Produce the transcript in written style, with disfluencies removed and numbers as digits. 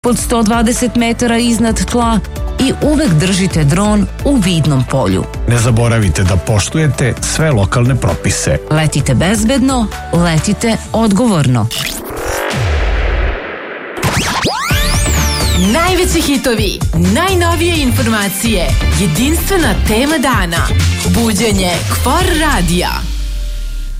pod 120 metara iznad tla i uvek držite dron u vidnom polju. Ne zaboravite da poštujete sve lokalne propise. Letite bezbedno, letite odgovorno. Najveći hitovi, najnovije informacije, jedinstvena tema dana. Buđenje Kfor radija.